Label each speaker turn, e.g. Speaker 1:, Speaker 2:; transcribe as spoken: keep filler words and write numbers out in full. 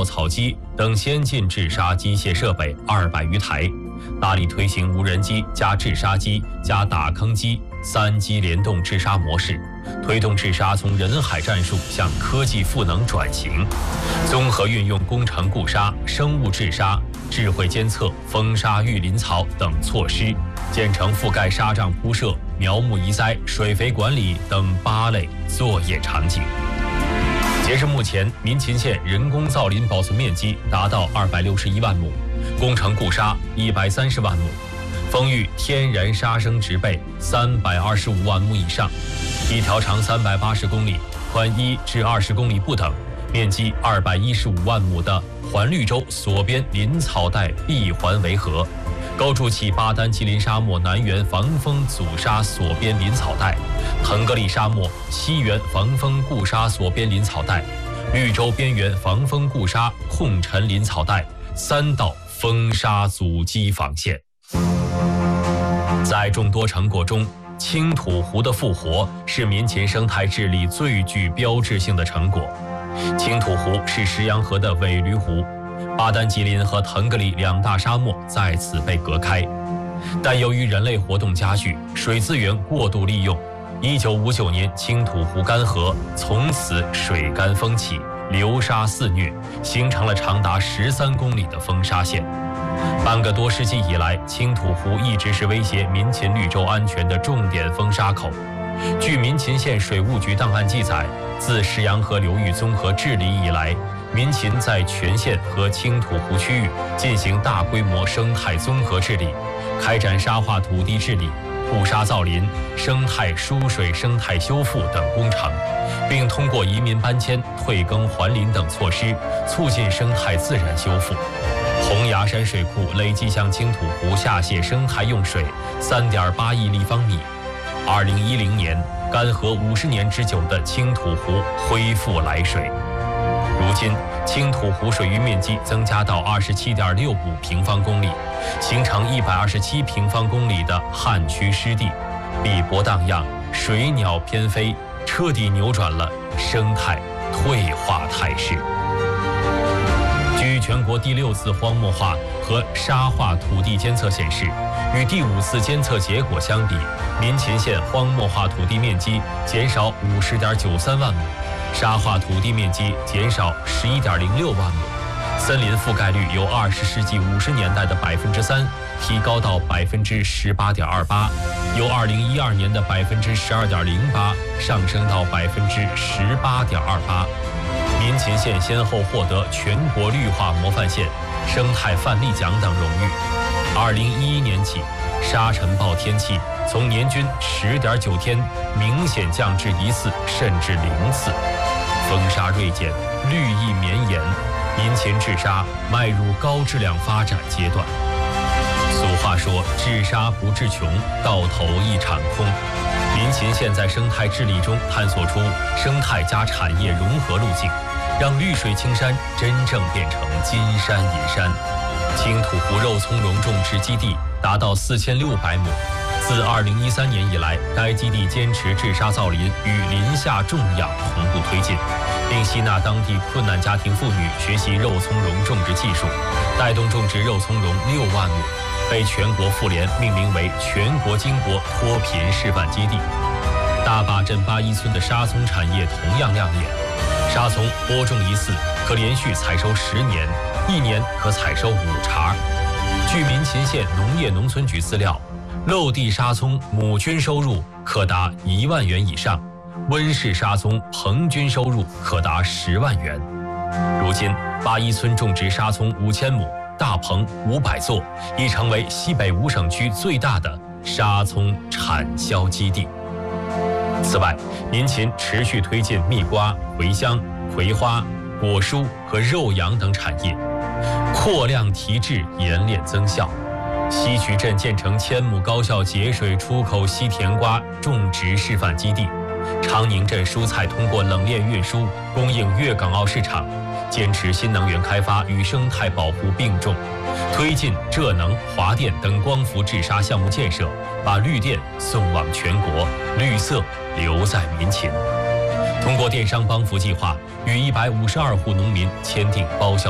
Speaker 1: 稻草机等先进治沙机械设备二百余台，大力推行无人机加治沙机加打坑机三机联动治沙模式，推动治沙从人海战术向科技赋能转型，综合运用工程固沙、生物治沙、智慧监测、风沙育林草等措施，建成覆盖沙障铺设、苗木移栽、水肥管理等八类作业场景。截至目前，民勤县人工造林保存面积达到二百六十一万亩，工程固沙一百三十万亩，丰裕天然沙生植被三百二十五万亩以上，一条长三百八十公里、宽一至二十公里不等、面积二百一十五万亩的环绿洲锁边林草带闭环围合，高筑起巴丹吉林沙漠南缘防风阻沙锁边林草带、腾格里沙漠西缘防风固沙锁边林草带、绿洲边缘防风固沙控尘林草带三道风沙阻击防线。在众多成果中，青土湖的复活是民勤生态治理最具标志性的成果。青土湖是石洋河的尾闾湖，巴丹吉林和腾格里两大沙漠在此被隔开，但由于人类活动加剧，水资源过度利用，一九五九年青土湖干涸，从此水干风起，流沙肆虐，形成了长达十三公里的风沙线。半个多世纪以来，青土湖一直是威胁民勤绿洲安全的重点风沙口。据民勤县水务局档案记载，自石洋河流域综合治理以来，民勤在全县和青土湖区域进行大规模生态综合治理，开展沙化土地治理、固沙造林、生态疏水、生态修复等工程，并通过移民搬迁、退耕还林等措施，促进生态自然修复。洪崖山水库累计向青土湖下泄生态用水三点八亿立方米。二零一零年，干涸五十年之久的青土湖恢复来水。如今，青土湖水域面积增加到二十七点六五平方公里，形成一百二十七平方公里的旱区湿地，碧波荡漾，水鸟翩飞，彻底扭转了生态退化态势。据全国第六次荒漠化和沙化土地监测显示，与第五次监测结果相比，民勤县荒漠化土地面积减少五十点九三万亩，沙化土地面积减少十一点零六万亩，森林覆盖率由二十世纪五十年代的百分之三提高到百分之十八点二八，由二零一二年的百分之十二点零八上升到百分之十八点二八。民勤县先后获得全国绿化模范县、生态范例奖等荣誉。二零一一年起，沙尘暴天气从年均十点九天明显降至一次甚至零次，风沙锐减，绿意绵延，民勤治沙迈入高质量发展阶段。俗话说，治沙不治穷，到头一场空。民勤县在生态治理中探索出生态加产业融合路径，让绿水青山真正变成金山银山。青土湖肉苁蓉种植基地达到四千六百亩。自二零一三年以来，该基地坚持治沙造林与林下种养同步推进，并吸纳当地困难家庭妇女学习肉苁蓉种植技术，带动种植肉苁蓉六万亩，被全国妇联命名为全国经国脱贫示范基地。大坝镇八一村的沙葱产业同样亮眼，沙葱播种一次可连续采收十年，一年可采收五茬。据民勤县农业农村局资料，漏地沙葱亩均收入可达一万元以上，温室沙葱棚均收入可达十万元。如今，八一村种植沙葱五千亩，大棚五百座，已成为西北五省区最大的沙葱产销基地。此外，民勤持续推进蜜瓜、茴香、葵花、果蔬和肉羊等产业，扩量提质，冶炼增效。西渠镇建成千亩高效节水出口西甜瓜种植示范基地，长宁镇蔬菜通过冷链运输供应粤港澳市场，坚持新能源开发与生态保护并重，推进浙能、华电等光伏治沙项目建设，把绿电送往全国，绿色留在民勤。通过电商帮扶计划，与一百五十二户农民签订包销